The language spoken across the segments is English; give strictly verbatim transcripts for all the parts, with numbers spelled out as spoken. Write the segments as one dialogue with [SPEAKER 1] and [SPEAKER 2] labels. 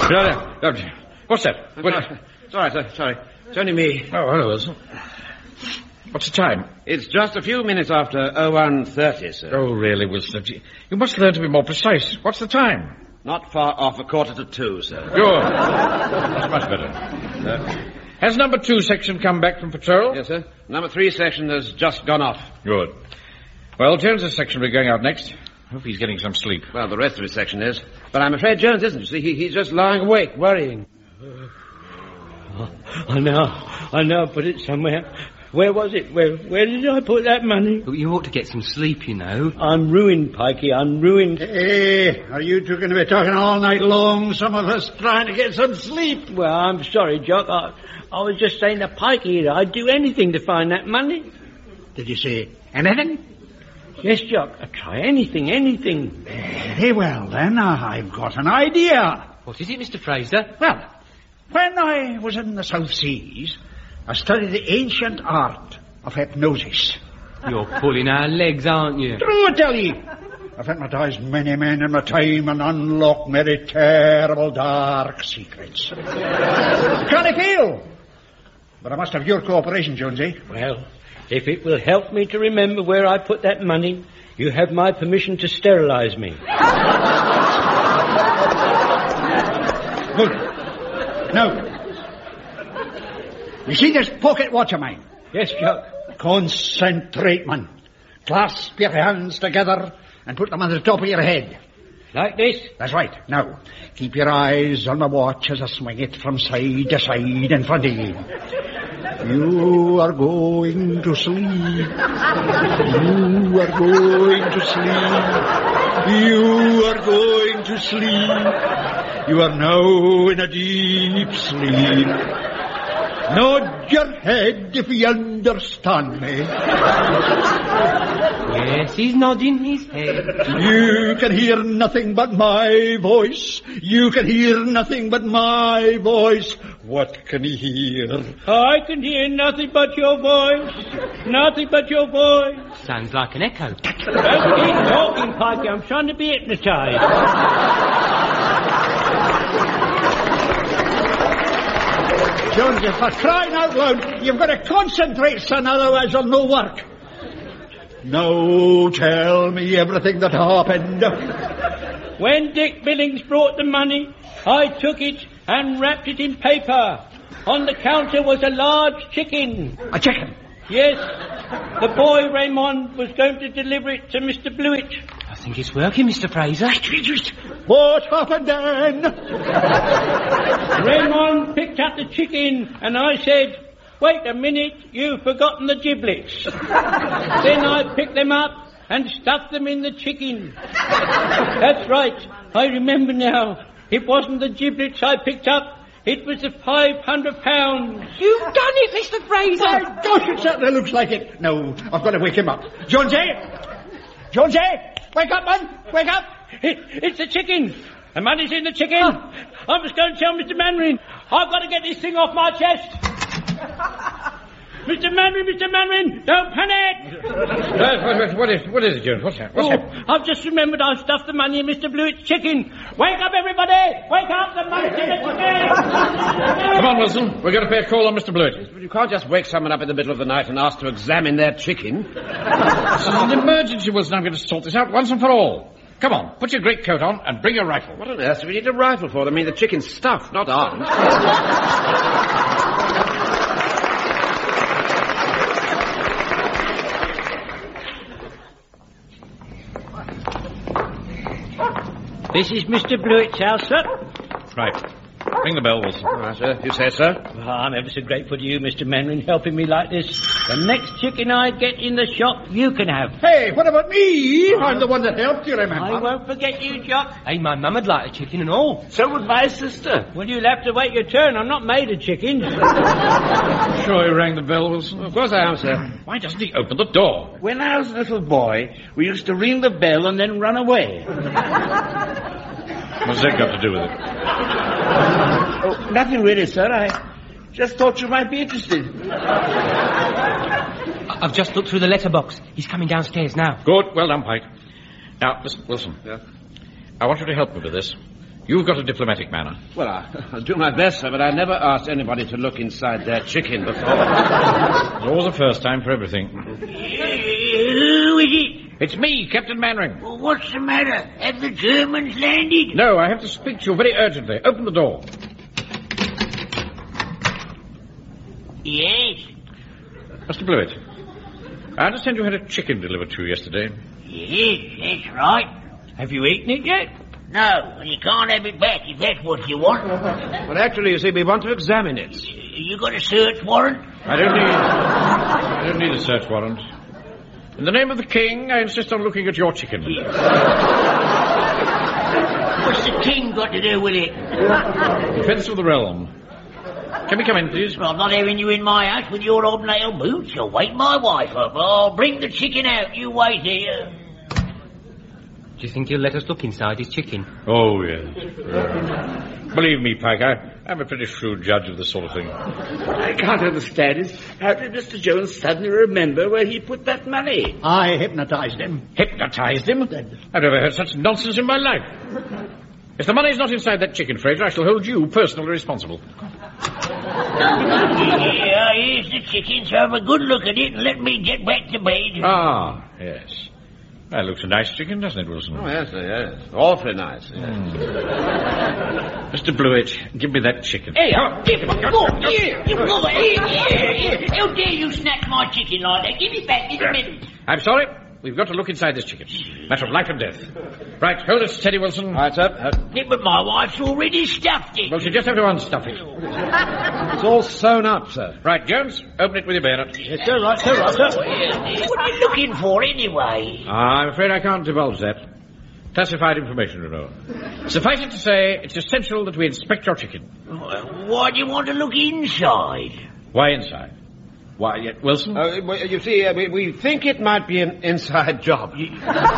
[SPEAKER 1] What's that? What?
[SPEAKER 2] It's all right, sir. Sorry. It's only me.
[SPEAKER 1] Oh, hello, Wilson. What's the time?
[SPEAKER 2] It's just a few minutes after oh one thirty, sir.
[SPEAKER 1] Oh, really, Wilson? You must learn to be more precise. What's the time?
[SPEAKER 2] Not far off a quarter to two, sir.
[SPEAKER 1] Good. That's much better. Uh, has number two section come back from patrol?
[SPEAKER 2] Yes, sir. Number three section has just gone off.
[SPEAKER 1] Good. Well, Jones's section will be going out next. Hope he's getting some sleep.
[SPEAKER 2] Well, the rest of his section is. But I'm afraid Jones isn't. You see, he, he's just lying awake, worrying.
[SPEAKER 3] Oh, I know. I know I put it somewhere. Where was it? Where where did I put that money?
[SPEAKER 4] You ought to get some sleep, you know.
[SPEAKER 3] I'm ruined, Pikey. I'm ruined.
[SPEAKER 5] Hey, are you two going to be talking all night long? Some of us trying to get some sleep.
[SPEAKER 3] Well, I'm sorry, Jock. I, I was just saying to Pikey that I'd do anything to find that money.
[SPEAKER 5] Did you say anything?
[SPEAKER 3] Yes, Jock. I'd try anything, anything.
[SPEAKER 5] Very well, then. I've got an idea.
[SPEAKER 4] What is it, Mister Fraser?
[SPEAKER 5] Well, when I was in the South Seas, I studied the ancient art of hypnosis.
[SPEAKER 4] You're pulling our legs, aren't you?
[SPEAKER 5] True, I tell ye. I've hypnotised many men in my time and unlocked many terrible, dark secrets. Can I fail? But I must have your cooperation, Jonesy.
[SPEAKER 3] Well, if it will help me to remember where I put that money, you have my permission to sterilise me.
[SPEAKER 5] Good. Now, you see this pocket watch of mine?
[SPEAKER 3] Yes, Jock.
[SPEAKER 5] Concentrate, man. Clasp your hands together and put them on the top of your head.
[SPEAKER 3] Like this?
[SPEAKER 5] That's right. Now, keep your eyes on my watch as I swing it from side to side in front of you. You are going to sleep. You are going to sleep. You are going to sleep. You are now in a deep sleep. Nod your head if you understand me.
[SPEAKER 4] Yes, he's nodding his head.
[SPEAKER 5] You can hear nothing but my voice. You can hear nothing but my voice. What can he hear?
[SPEAKER 3] I can hear nothing but your voice. Nothing but your voice.
[SPEAKER 4] Sounds like an echo.
[SPEAKER 3] Don't keep talking, Pikey. I'm trying to be hypnotised.
[SPEAKER 5] Jonesy, for crying out loud, you've got to concentrate, son, otherwise it'll no work. Now tell me everything that happened.
[SPEAKER 3] When Dick Billings brought the money, I took it and wrapped it in paper. On the counter was a large chicken.
[SPEAKER 5] A chicken?
[SPEAKER 3] Yes. The boy, Raymond, was going to deliver it to Mister Blewett.
[SPEAKER 4] I think it's working, Mister Fraser.
[SPEAKER 5] What happened then?
[SPEAKER 3] Raymond picked up the chicken and I said, wait a minute, you've forgotten the giblets. Then I picked them up and stuffed them in the chicken. That's right, I remember now. It wasn't the giblets I picked up, it was the five hundred pounds.
[SPEAKER 4] You've done it, Mister Fraser.
[SPEAKER 5] My gosh, it certainly looks like it. No, I've got to wake him up. Jonesy! Jonesy! Wake up, man! Wake up!
[SPEAKER 3] It, it's the chicken. The money's in the chicken. Oh. I was going to tell Mister Mandarin. I've got to get this thing off my chest. Mister Mandarin, Mister Mandarin, don't panic!
[SPEAKER 1] Uh, what, what, is, what is it, Jones? What's that? What's
[SPEAKER 3] oh,
[SPEAKER 1] happened?
[SPEAKER 3] I've just remembered I've stuffed the money in Mister Blewett's chicken. Wake up, everybody! Wake up, the money's in the chicken!
[SPEAKER 1] Come on, Wilson. We've got to pay a call on Mister Blewett.
[SPEAKER 2] But you can't just wake someone up in the middle of the night and ask to examine their chicken.
[SPEAKER 1] This is an emergency, Wilson. I'm going to sort this out once and for all. Come on, put your great coat on and bring your rifle.
[SPEAKER 2] What on earth do we need a rifle for? I mean, the chicken's stuffed, not armed.
[SPEAKER 3] This is Mister Blewett's house, sir.
[SPEAKER 1] Right. Ring the bell, Wilson.
[SPEAKER 2] All right, sir. You say so?
[SPEAKER 3] Well, I'm ever so grateful to you, Mister Mandarin, helping me like this. The next chicken I get in the shop, you can have.
[SPEAKER 5] Hey, what about me? I'm the one that helped you, remember?
[SPEAKER 3] I won't forget you, Jock.
[SPEAKER 4] Hey, my mum would like a chicken and all.
[SPEAKER 3] So would my sister. Well, you'll have to wait your turn. I'm not made of chickens.
[SPEAKER 1] Sure you rang the bell, Wilson?
[SPEAKER 2] Of course I am, sir.
[SPEAKER 1] Why doesn't he open the door?
[SPEAKER 6] When I was a little boy, we used to ring the bell and then run away.
[SPEAKER 1] What's that got to do with it?
[SPEAKER 6] Oh, nothing really, sir. I just thought you might be interested.
[SPEAKER 4] I've just looked through the letterbox. He's coming downstairs now.
[SPEAKER 1] Good. Well done, Pike. Now, listen, Wilson.
[SPEAKER 2] Yeah?
[SPEAKER 1] I want you to help me with this. You've got a diplomatic manner.
[SPEAKER 2] Well, I, I'll do my best, sir, but I never asked anybody to look inside their chicken before.
[SPEAKER 1] There's always a first time for everything.
[SPEAKER 7] Who is it?
[SPEAKER 1] It's me, Captain Mannering.
[SPEAKER 7] Well, what's the matter? Have the Germans landed?
[SPEAKER 1] No, I have to speak to you very urgently. Open the door.
[SPEAKER 7] Yes.
[SPEAKER 1] Mister Blewett, I understand you had a chicken delivered to you yesterday.
[SPEAKER 7] Yes, that's right.
[SPEAKER 3] Have you eaten it yet?
[SPEAKER 7] No, you can't have it back if that's what you want.
[SPEAKER 2] Well, actually, you see, we want to examine it.
[SPEAKER 7] You got a search warrant?
[SPEAKER 1] I don't need... I don't need a search warrant. In the name of the King, I insist on looking at your chicken.
[SPEAKER 7] What's the king got to do with it?
[SPEAKER 1] Defence of the realm. Can we come in, please?
[SPEAKER 7] Well, I'm not having you in my house with your hobnail boots. You'll wake my wife up. I'll bring the chicken out. You wait here.
[SPEAKER 4] Do you think he'll let us look inside his chicken?
[SPEAKER 1] Oh, yes. Believe me, Pike, I, I'm a pretty shrewd judge of this sort of thing.
[SPEAKER 6] I can't understand it. How did Mister Jones suddenly remember where he put that money?
[SPEAKER 5] I hypnotized him.
[SPEAKER 1] Hypnotized him? I've never heard such nonsense in my life. If the money's not inside that chicken, Fraser, I shall hold you personally responsible.
[SPEAKER 7] Yeah, here's the chicken, so have a good look at it and let me get back to bed.
[SPEAKER 1] Ah, yes. That looks a nice chicken, doesn't it, Wilson?
[SPEAKER 2] Oh, yes, sir, yes. Awfully nice. Yes.
[SPEAKER 1] Mm. Mister Blewett, give me that chicken.
[SPEAKER 7] Hey, oh, give it. Go, here, you go, here, here, here. How dare you snatch my chicken like that? Give it back in a minute.
[SPEAKER 1] I'm sorry. We've got to look inside this chicken. Matter of life and death. Right, hold it steady, Wilson.
[SPEAKER 2] All right, sir. Uh,
[SPEAKER 7] Yeah, but my wife's already stuffed it.
[SPEAKER 1] Well, she just have to unstuff it.
[SPEAKER 2] it's all sewn up, sir.
[SPEAKER 1] Right, Jones, open it with your bayonet.
[SPEAKER 2] Yes, sir, right, sir, right, sir.
[SPEAKER 7] What are you looking for, anyway?
[SPEAKER 1] Ah, I'm afraid I can't divulge that. Classified information, you know. Suffice it to say, it's essential that we inspect your chicken.
[SPEAKER 7] Why do you want to look inside?
[SPEAKER 1] Why inside? Why, yeah, Wilson?
[SPEAKER 2] Uh, well, you see, uh, we, we think it might be an inside job.
[SPEAKER 7] Oh,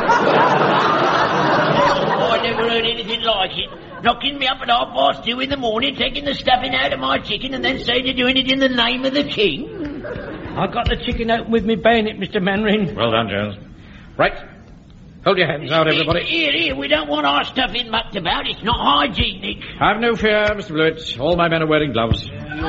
[SPEAKER 7] I never heard anything like it. Knocking me up at half past two in the morning, taking the stuffing out of my chicken, and then saying you're doing it in the name of the king.
[SPEAKER 3] I got the chicken open with me bayonet, Mister Mannering.
[SPEAKER 1] Well done, Jones. Right. Hold your hands out, everybody.
[SPEAKER 7] Here, here, we don't want our stuffing mucked about. It's not hygienic.
[SPEAKER 1] Have no fear, Mister Blewett. All my men are wearing gloves.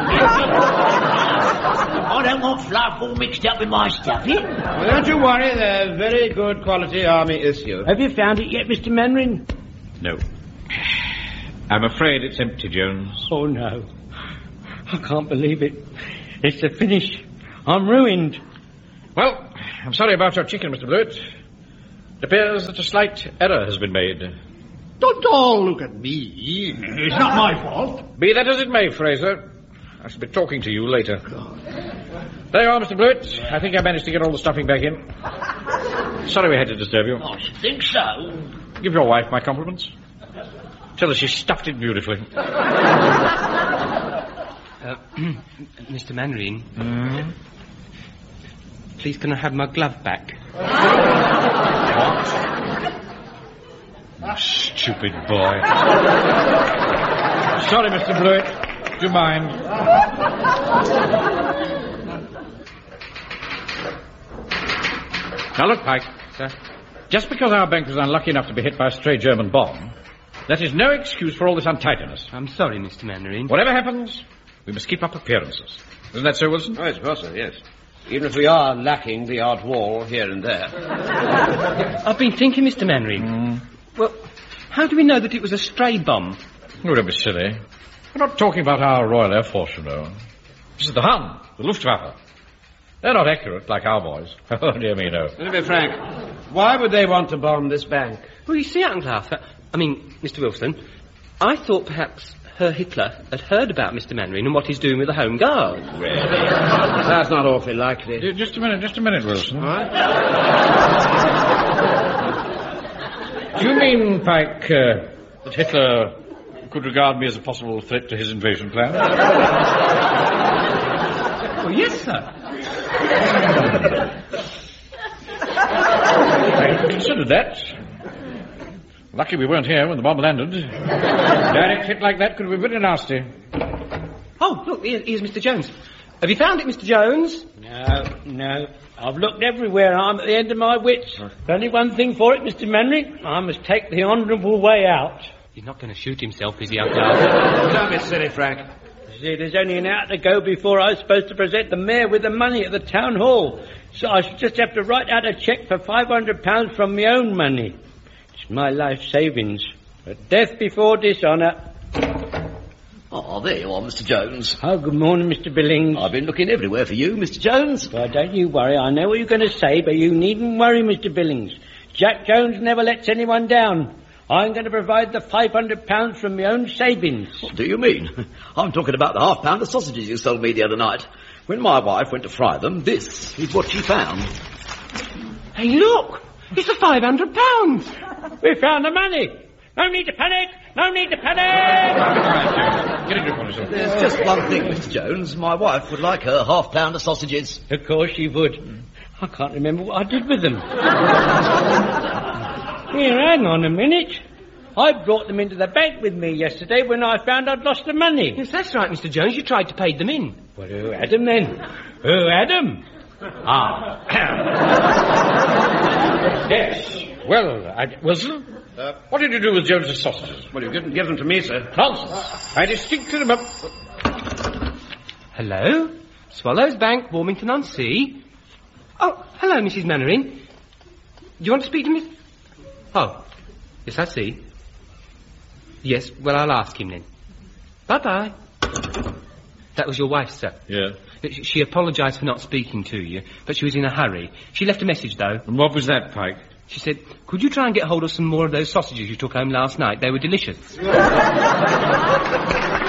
[SPEAKER 7] I don't want fluff all mixed up with my stuffing.
[SPEAKER 2] Well, don't you worry, they're very good quality army issue.
[SPEAKER 3] Have you found it yet, Mister Mannering?
[SPEAKER 1] No. I'm afraid it's empty, Jones.
[SPEAKER 3] Oh, no. I can't believe it. It's a finish. I'm ruined.
[SPEAKER 1] Well, I'm sorry about your chicken, Mister Blewett. It appears that a slight error has been made.
[SPEAKER 5] Don't all look at me. It's not my fault.
[SPEAKER 1] Be that as it may, Fraser, I shall be talking to you later. There you are, Mister Blewett. I think I managed to get all the stuffing back in. Sorry we had to disturb you.
[SPEAKER 7] I should think so.
[SPEAKER 1] Give your wife my compliments. Tell her she stuffed it beautifully.
[SPEAKER 4] Uh, Mister Mannering,
[SPEAKER 1] Mm?
[SPEAKER 4] please can I have my glove back?
[SPEAKER 1] You stupid boy. Sorry, Mister Blewett. Do you mind? Now look, Pike. Sir? Just because our bank was unlucky enough to be hit by a stray German bomb, that is no excuse for all this untidiness.
[SPEAKER 4] I'm sorry, Mister Mannering.
[SPEAKER 1] Whatever happens, we must keep up appearances. Isn't that so, Wilson?
[SPEAKER 2] Oh, I suppose so, yes. Even if we are lacking the odd wall here and there.
[SPEAKER 4] I've been thinking, Mister Mannering.
[SPEAKER 1] Mm.
[SPEAKER 4] Well, how do we know that it was a stray bomb?
[SPEAKER 1] Oh, don't be silly. We're not talking about our Royal Air Force, you know. This is the Hun, the Luftwaffe. They're not accurate like our boys. Oh, dear me, no.
[SPEAKER 2] To be frank, why would they want to bomb this bank?
[SPEAKER 4] Well, you see, Uncle Arthur, I mean, Mister Wilson, I thought perhaps Herr Hitler had heard about Mister Mannering and what he's doing with the Home Guard.
[SPEAKER 2] That's not awfully likely.
[SPEAKER 1] Just a minute, just a minute, Wilson.
[SPEAKER 2] All right.
[SPEAKER 1] Do you mean, Pike, uh, that Hitler could regard me as a possible threat to his invasion plan?
[SPEAKER 4] Oh, yes, sir.
[SPEAKER 1] I considered that. Lucky we weren't here when the bomb landed. Direct hit like that could be very nasty.
[SPEAKER 4] Oh, look, here, here's Mister Jones. Have you found it, Mister Jones?
[SPEAKER 3] No, no. I've looked everywhere. I'm at the end of my wits. There's only one thing for it, Mister Mannering. I must take the honourable way out.
[SPEAKER 4] He's not going to shoot himself, is he, Uncle Alfred?
[SPEAKER 2] Don't be silly, Frank.
[SPEAKER 3] See, there's only an hour to go before I was supposed to present the mayor with the money at the town hall. So I should just have to write out a cheque for five hundred pounds from my own money. It's my life savings. But death before dishonour.
[SPEAKER 8] Oh, there you are, Mister Jones.
[SPEAKER 3] Oh, good morning, Mister Billings.
[SPEAKER 8] I've been looking everywhere for you, Mister Jones.
[SPEAKER 3] Well, don't you worry. I know what you're going to say, but you needn't worry, Mister Billings. Jack Jones never lets anyone down. I'm going to provide the five hundred pounds from my own savings.
[SPEAKER 8] What do you mean? I'm talking about the half pound of sausages you sold me the other night. When my wife went to fry them, this is what she found.
[SPEAKER 4] Hey, look! It's the five hundred pounds!
[SPEAKER 3] We found the money! No need to panic! No need to panic!
[SPEAKER 1] Get a grip on yourself.
[SPEAKER 8] There's just one thing, Mister Jones. My wife would like her half pound of sausages.
[SPEAKER 3] Of course she would. I can't remember what I did with them. Here, hang on a minute. I brought them into the bank with me yesterday when I found I'd lost the money.
[SPEAKER 4] Yes, that's right, Mister Jones. You tried to pay them in.
[SPEAKER 3] Well, who had them then? Who had them? Ah. Yes.
[SPEAKER 1] Well, I, Wilson, uh, what did you do with Jones's sausages?
[SPEAKER 2] Well, you give, give them to me, sir.
[SPEAKER 1] Nonsense. I distinctly remember...
[SPEAKER 4] Hello? Swallows Bank, Warmington-on-Sea. Oh, hello, Missus Mannering. Do you want to speak to Miss... Oh, yes, I see. Yes, well, I'll ask him then. Bye-bye. That was your wife, sir.
[SPEAKER 1] Yeah.
[SPEAKER 4] She apologised for not speaking to you, but she was in a hurry. She left a message, though.
[SPEAKER 1] And what was that, Pike?
[SPEAKER 4] She said, could you try and get hold of some more of those sausages you took home last night? They were delicious.